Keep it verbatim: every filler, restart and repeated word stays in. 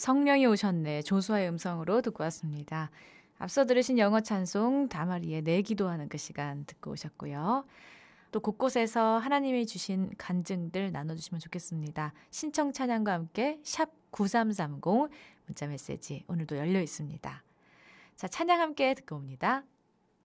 성령이 오셨네. 조수아의 음성으로 듣고 왔습니다. 앞서 들으신 영어 찬송 다마리의 내 기도하는 그 시간 듣고 오셨고요. 또 곳곳에서 하나님이 주신 간증들 나눠주시면 좋겠습니다. 신청 찬양과 함께 샵 구삼삼공 문자 메시지 오늘도 열려 있습니다. 자, 찬양 함께 듣고 옵니다.